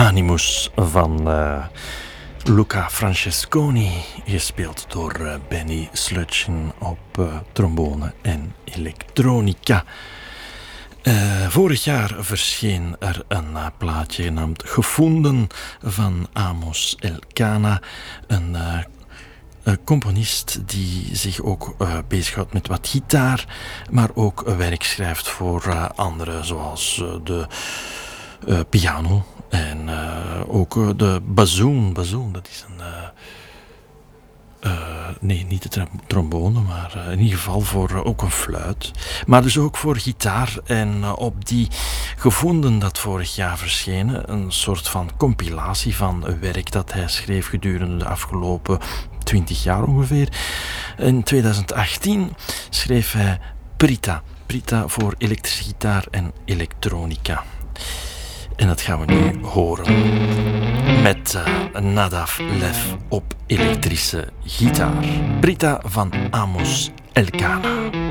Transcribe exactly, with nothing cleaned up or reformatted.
Animus van uh, Luca Francesconi, gespeeld door uh, Benny Slutchen op uh, trombone en elektronica. Uh, vorig jaar verscheen er een uh, plaatje genaamd Gevonden van Amos Elkana, een uh, Een componist die zich ook uh, bezighoudt met wat gitaar, maar ook uh, werk schrijft voor uh, anderen, zoals uh, de uh, piano en uh, ook uh, de bassoon. Bassoon, dat is een... Uh, uh, nee, niet de trom- trombone, maar uh, in ieder geval voor uh, ook een fluit. Maar dus ook voor gitaar. En uh, op die Gevonden dat vorig jaar verschenen, een soort van compilatie van werk dat hij schreef gedurende de afgelopen twintig jaar ongeveer. In twintig achttien schreef hij Prita. Prita voor elektrische gitaar en elektronica. En dat gaan we nu horen met uh, Nadav Lev op elektrische gitaar. Prita van Amos Elkana.